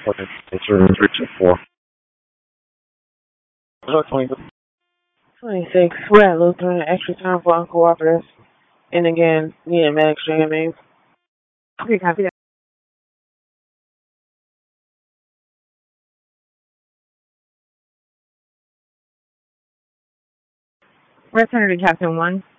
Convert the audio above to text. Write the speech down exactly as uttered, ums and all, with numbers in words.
Okay, it's room three two four. twenty-six, we're at Lutheran, extra time for uncooperative. And again, need a medic string name. Okay, copy that. Return to Captain one.